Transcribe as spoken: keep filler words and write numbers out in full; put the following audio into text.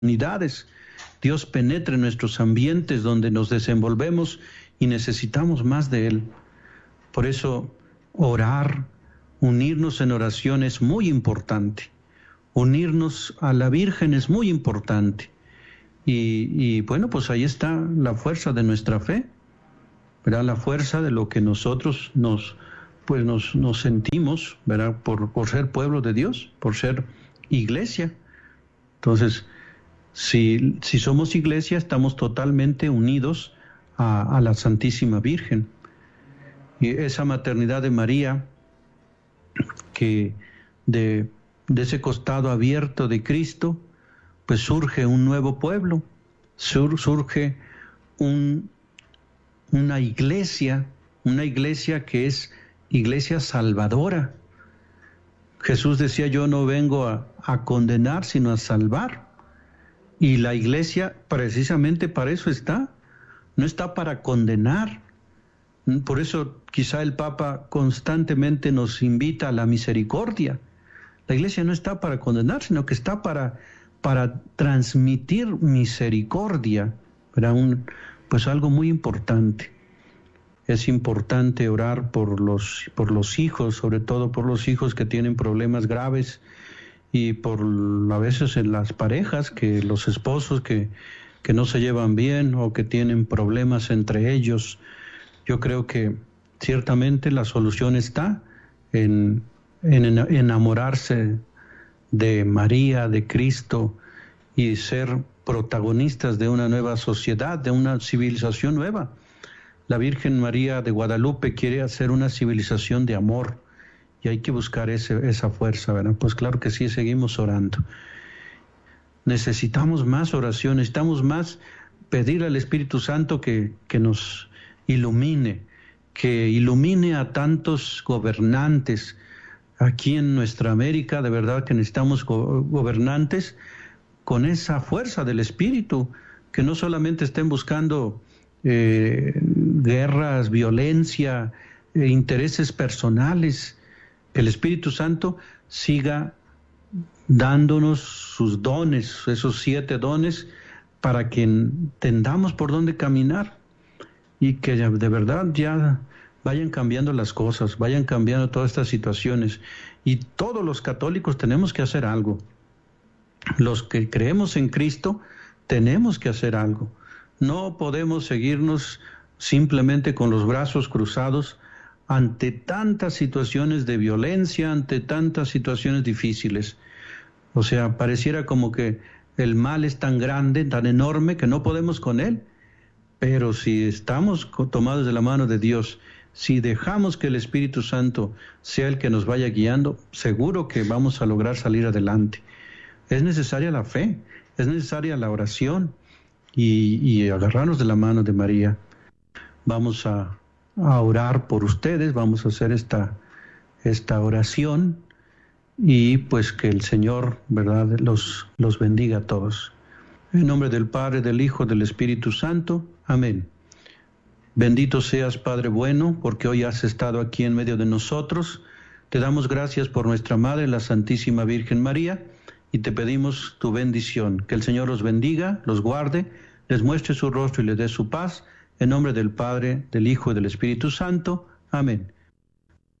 comunidades. Dios penetre en nuestros ambientes donde nos desenvolvemos y necesitamos más de Él. Por eso, orar, unirnos en oración es muy importante. Unirnos a la Virgen es muy importante. Y, y bueno, pues ahí está la fuerza de nuestra fe, ¿verdad? La fuerza de lo que nosotros nos, pues nos, nos sentimos, ¿verdad? Por, por ser pueblo de Dios, por ser iglesia. Entonces, si, si somos iglesia, estamos totalmente unidos a, a la Santísima Virgen. Y esa maternidad de María, que de, de ese costado abierto de Cristo, pues surge un nuevo pueblo, sur, surge un, una iglesia, una iglesia que es iglesia salvadora. Jesús decía, yo no vengo a, a condenar, sino a salvar. Y la iglesia precisamente para eso está, no está para condenar. Por eso quizá el Papa constantemente nos invita a la misericordia. La iglesia no está para condenar, sino que está para, para transmitir misericordia. Era un, pues algo muy importante. Es importante orar por los, por los hijos, sobre todo por los hijos que tienen problemas graves, y por a veces en las parejas, que los esposos que, que no se llevan bien o que tienen problemas entre ellos. Yo creo que ciertamente la solución está en, en enamorarse de María, de Cristo, y ser protagonistas de una nueva sociedad, de una civilización nueva. La Virgen María de Guadalupe quiere hacer una civilización de amor, y hay que buscar ese, esa fuerza, ¿verdad? Pues claro que sí, seguimos orando. Necesitamos más oración, necesitamos más pedir al Espíritu Santo que, que nos ilumine, que ilumine a tantos gobernantes. Aquí en nuestra América, de verdad que necesitamos go- gobernantes con esa fuerza del Espíritu, que no solamente estén buscando eh, guerras, violencia, eh, intereses personales. Que el Espíritu Santo siga dándonos sus dones, esos siete dones, para que entendamos por dónde caminar y que de verdad ya vayan cambiando las cosas, vayan cambiando todas estas situaciones. Y todos los católicos tenemos que hacer algo. Los que creemos en Cristo tenemos que hacer algo. No podemos seguirnos simplemente con los brazos cruzados ante tantas situaciones de violencia, ante tantas situaciones difíciles. O sea, pareciera como que el mal es tan grande, tan enorme, que no podemos con él. Pero si estamos tomados de la mano de Dios, si dejamos que el Espíritu Santo sea el que nos vaya guiando, seguro que vamos a lograr salir adelante. Es necesaria la fe, es necesaria la oración y, y agarrarnos de la mano de María. Vamos a a orar por ustedes, vamos a hacer esta, esta oración y pues que el Señor, ¿verdad?, los, los bendiga a todos. En nombre del Padre, del Hijo, del Espíritu Santo. Amén. Bendito seas, Padre bueno, porque hoy has estado aquí en medio de nosotros. Te damos gracias por nuestra Madre, la Santísima Virgen María, y te pedimos tu bendición. Que el Señor los bendiga, los guarde, les muestre su rostro y les dé su paz. En nombre del Padre, del Hijo y del Espíritu Santo. Amén.